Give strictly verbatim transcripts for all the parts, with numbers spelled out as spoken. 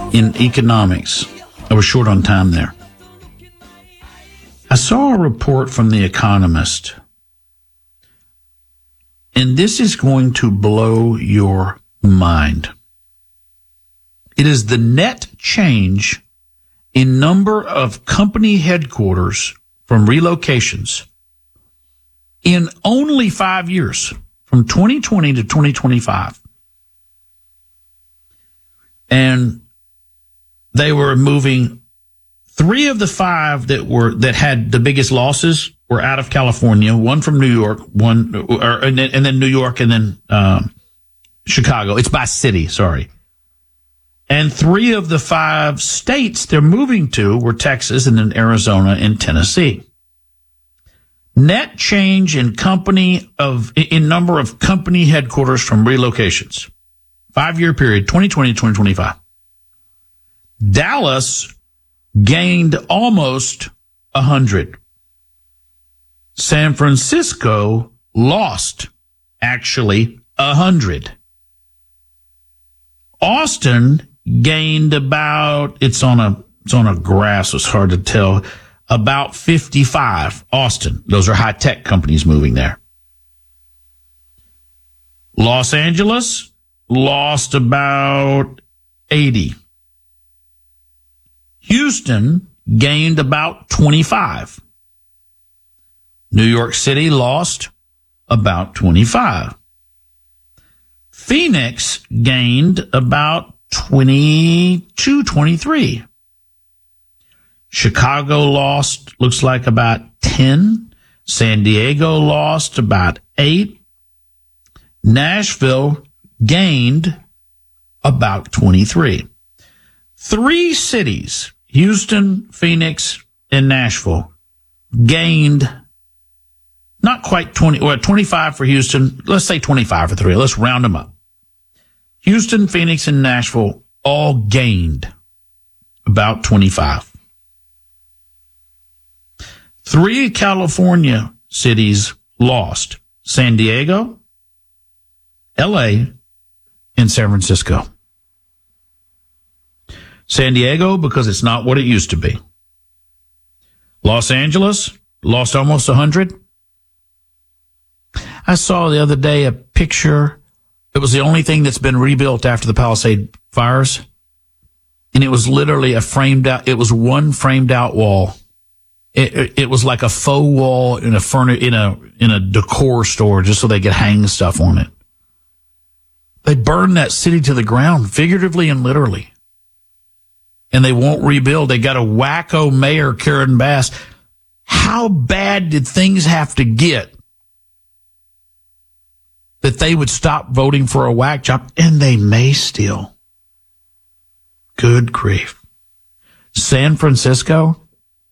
in economics. I was short on time there. I saw a report from The Economist, and this is going to blow your mind. It is the net change in number of company headquarters from relocations in only five years, from twenty twenty to twenty twenty-five. And they were moving three of the five that were that had the biggest losses were out of California, one from New York, one or, and, then, and then New York, and then um, Chicago. It's by city, sorry. And three of the five states they're moving to were Texas and then Arizona and Tennessee. Net change in company of in number of company headquarters from relocations. Five-year period, twenty twenty to twenty twenty-five. Dallas gained almost one hundred. San Francisco lost, actually, one hundred. Austin gained about, it's on a, it's on a graph, so it's hard to tell, about fifty-five. Austin, those are high-tech companies moving there. Los Angeles lost about eighty. Houston gained about twenty-five. New York City lost about twenty-five. Phoenix gained about twenty-two, twenty-three. Chicago lost, looks like about ten. San Diego lost about eight. Nashville gained about twenty-three. Three cities, Houston, Phoenix, and Nashville, gained not quite twenty, well, twenty-five for Houston. Let's say twenty-five for three. Let's round them up. Houston, Phoenix, and Nashville all gained about twenty-five. Three California cities lost: San Diego, L A, and San Francisco. San Diego, because it's not what it used to be. Los Angeles lost almost one hundred. I saw the other day a picture. It was the only thing that's been rebuilt after the Palisade fires. And it was literally a framed out, it was one framed out wall. It, it, it was like a faux wall in a furniture, in a, in a decor store just so they could hang stuff on it. They burned that city to the ground, figuratively and literally. And they won't rebuild. They got a wacko mayor, Karen Bass. How bad did things have to get that they would stop voting for a whack job? And they may still. Good grief. San Francisco.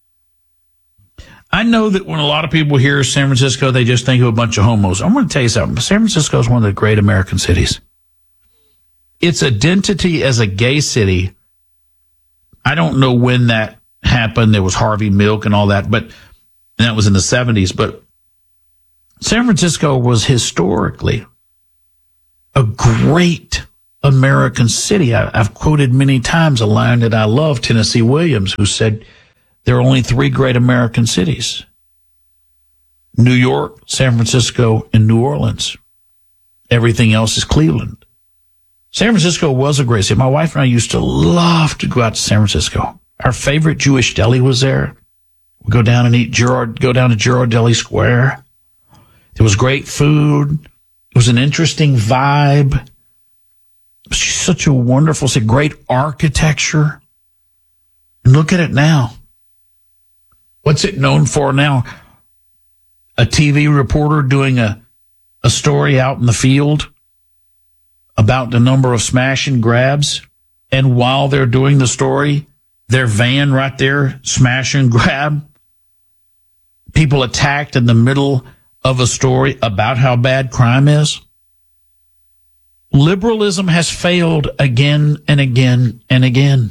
I know that when a lot of people hear San Francisco, they just think of a bunch of homos. I'm going to tell you something. San Francisco is one of the great American cities. Its identity as a gay city, I don't know when that happened. There was Harvey Milk and all that, but and that was in the seventies. But San Francisco was historically a great American city. I, I've quoted many times a line that I love, Tennessee Williams, who said, there are only three great American cities: New York, San Francisco, and New Orleans. Everything else is Cleveland. San Francisco was a great city. My wife and I used to love to go out to San Francisco. Our favorite Jewish deli was there. We'd go down and eat Girard, go down to Girardelli Square. There was great food. It was an interesting vibe. It was just such a wonderful city. Great architecture. And look at it now. What's it known for now? A T V reporter doing a, a story out in the field about the number of smash and grabs. And while they're doing the story, their van right there, smash and grab. People attacked in the middle of a story about how bad crime is. Liberalism has failed again and again and again.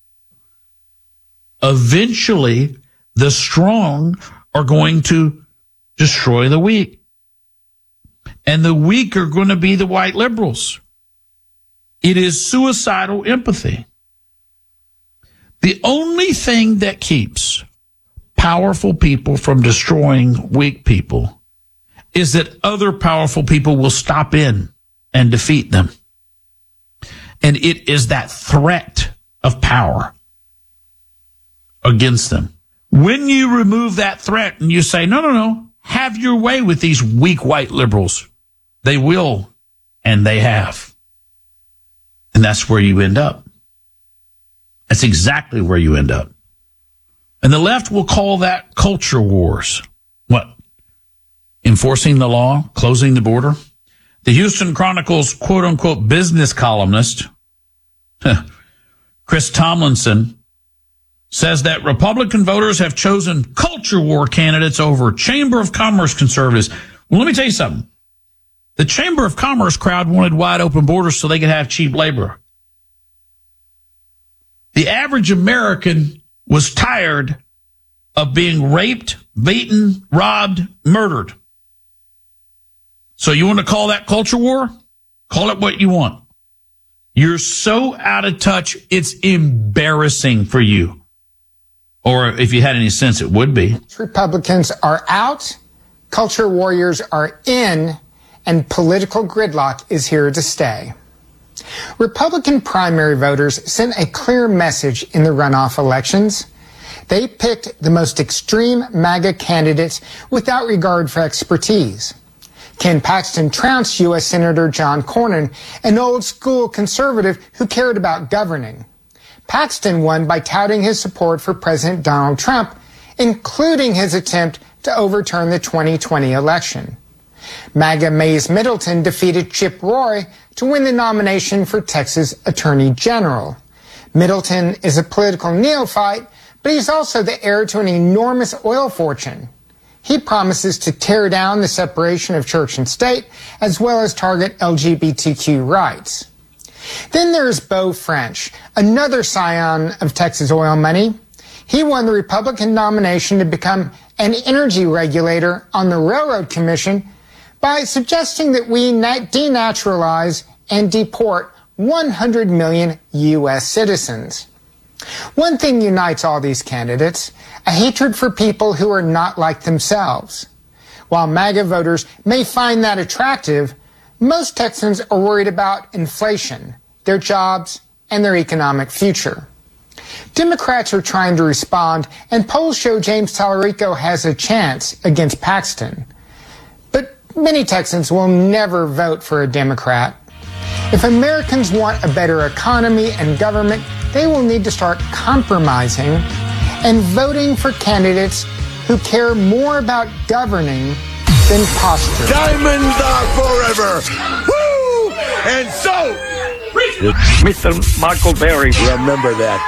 Eventually, the strong are going to destroy the weak. And the weak are going to be the white liberals. It is suicidal empathy. The only thing that keeps powerful people from destroying weak people is that other powerful people will stop in and defeat them. And it is that threat of power against them. When you remove that threat and you say, no, no, no, have your way with these weak white liberals, they will, and they have. And that's where you end up. That's exactly where you end up. And the left will call that culture wars. What? Enforcing the law, closing the border. The Houston Chronicle's quote-unquote business columnist, Chris Tomlinson, says that Republican voters have chosen culture war candidates over Chamber of Commerce conservatives. Well, let me tell you something. The Chamber of Commerce crowd wanted wide open borders so they could have cheap labor. The average American was tired of being raped, beaten, robbed, murdered. So you want to call that culture war? Call it what you want. You're so out of touch, it's embarrassing for you. Or if you had any sense, it would be. Republicans are out, culture warriors are in, and political gridlock is here to stay. Republican primary voters sent a clear message in the runoff elections. They picked the most extreme MAGA candidates without regard for expertise. Ken Paxton trounced U S Senator John Cornyn, an old-school conservative who cared about governing. Paxton won by touting his support for President Donald Trump, including his attempt to overturn the twenty twenty election. MAGA Mays Middleton defeated Chip Roy to win the nomination for Texas Attorney General. Middleton is a political neophyte, but he's also the heir to an enormous oil fortune. He promises to tear down the separation of church and state, as well as target L G B T Q rights. Then there's Beau French, another scion of Texas oil money. He won the Republican nomination to become an energy regulator on the Railroad Commission by suggesting that we denaturalize and deport one hundred million U S citizens. One thing unites all these candidates: a hatred for people who are not like themselves. While MAGA voters may find that attractive, most Texans are worried about inflation, their jobs, and their economic future. Democrats are trying to respond, and polls show James Tallarico has a chance against Paxton. But many Texans will never vote for a Democrat. If Americans want a better economy and government, they will need to start compromising and voting for candidates who care more about governing than posture. Diamonds are forever. Woo! And so, Mister Michael Berry. Remember that.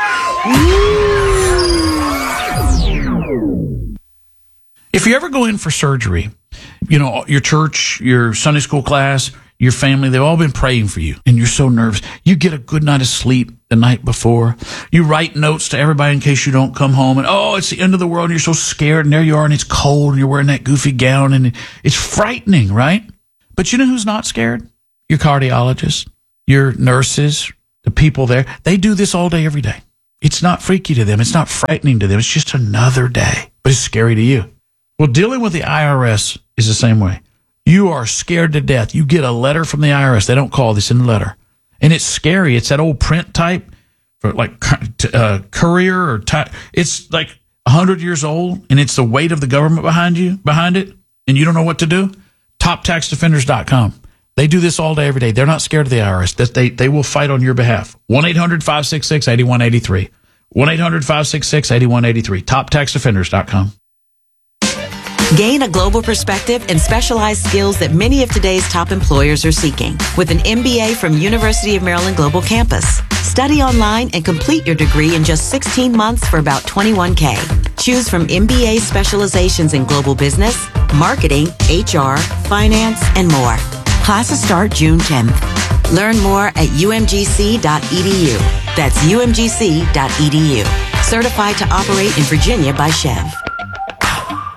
If you ever go in for surgery, you know, your church, your Sunday school class, your family, they've all been praying for you, and you're so nervous. You get a good night of sleep the night before. You write notes to everybody in case you don't come home, and oh, it's the end of the world, and you're so scared, and there you are, and it's cold, and you're wearing that goofy gown, and it's frightening, right? But you know who's not scared? Your cardiologist, your nurses, the people there. They do this all day, every day. It's not freaky to them. It's not frightening to them. It's just another day, but it's scary to you. Well, dealing with the I R S is the same way. You are scared to death. You get a letter from the I R S. They don't call this in the letter. And it's scary. It's that old print type for like uh, courier or type. It's like one hundred years old, and it's the weight of the government behind you, behind it, and you don't know what to do. top tax defenders dot com. They do this all day, every day. They're not scared of the I R S. They, they will fight on your behalf. one eight hundred five six six eight one eight three. one eight hundred five six six eight one eight three. top tax defenders dot com. Gain a global perspective and specialized skills that many of today's top employers are seeking with an M B A from University of Maryland Global Campus. Study online and complete your degree in just sixteen months for about twenty-one K. Choose from M B A specializations in global business, marketing, H R, finance, and more. Classes start June tenth. Learn more at U M G C dot E D U. That's U M G C dot E D U. Certified to operate in Virginia by Chev.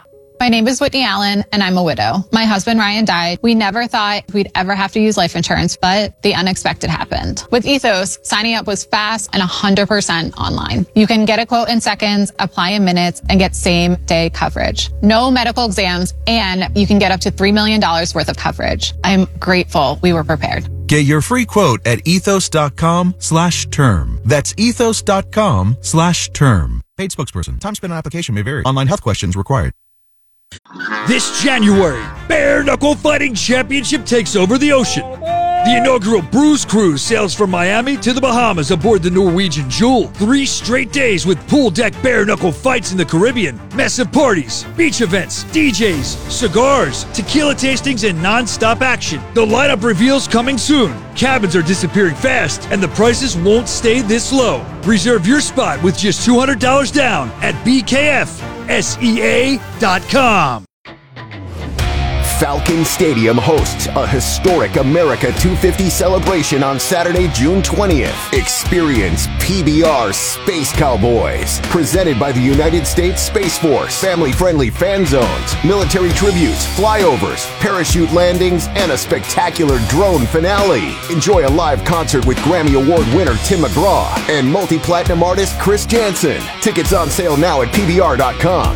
My name is Whitney Allen, and I'm a widow. My husband, Ryan, died. We never thought we'd ever have to use life insurance, but the unexpected happened. With Ethos, signing up was fast and one hundred percent online. You can get a quote in seconds, apply in minutes, and get same-day coverage. No medical exams, and you can get up to three million dollars worth of coverage. I'm grateful we were prepared. Get your free quote at ethos.com slash term. That's ethos.com slash term. Paid spokesperson. Time spent on application may vary. Online health questions required. This January, Bare Knuckle Fighting Championship takes over the ocean. The inaugural Bruise Cruise sails from Miami to the Bahamas aboard the Norwegian Jewel. Three straight days with pool deck bare knuckle fights in the Caribbean, massive parties, beach events, D Js, cigars, tequila tastings, and non-stop action. The lineup reveals coming soon. Cabins are disappearing fast, and the prices won't stay this low. Reserve your spot with just two hundred dollars down at B K F S E A dot com. Falcon Stadium hosts a historic America two fifty celebration on Saturday, June twentieth. Experience P B R Space Cowboys, presented by the United States Space Force. Family-friendly fan zones, military tributes, flyovers, parachute landings, and a spectacular drone finale. Enjoy a live concert with Grammy Award winner Tim McGraw and multi-platinum artist Chris Jansen. Tickets on sale now at P B R dot com.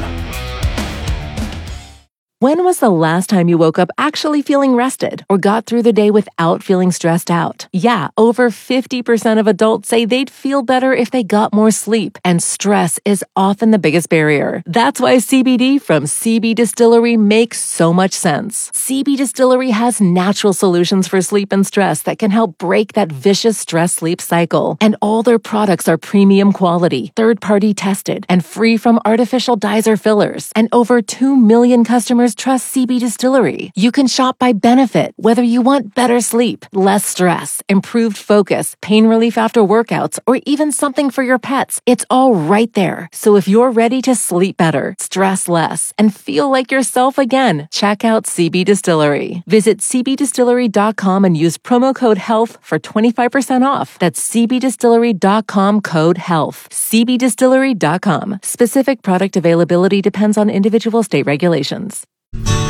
When was the last time you woke up actually feeling rested or got through the day without feeling stressed out? Yeah, over fifty percent of adults say they'd feel better if they got more sleep, and stress is often the biggest barrier. That's why C B D from C B Distillery makes so much sense. C B Distillery has natural solutions for sleep and stress that can help break that vicious stress-sleep cycle. And all their products are premium quality, third-party tested, and free from artificial dyes or fillers. And over two million customers trust C B Distillery. You can shop by benefit, whether you want better sleep, less stress, improved focus, pain relief after workouts, or even something for your pets. It's all right there. So if you're ready to sleep better, stress less, and feel like yourself again, check out C B Distillery. Visit C B distillery dot com and use promo code HEALTH for twenty-five percent off. That's C B distillery dot com code HEALTH. C B distillery dot com. Specific product availability depends on individual state regulations.